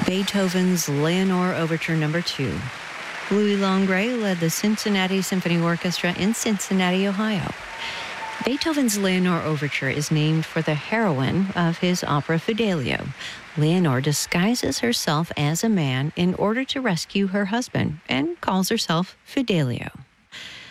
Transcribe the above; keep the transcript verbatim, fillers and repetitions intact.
Beethoven's Leonore Overture Number two. Louis Longray led the Cincinnati Symphony Orchestra in Cincinnati, Ohio. Beethoven's Leonore Overture is named for the heroine of his opera Fidelio. Leonore disguises herself as a man in order to rescue her husband and calls herself Fidelio.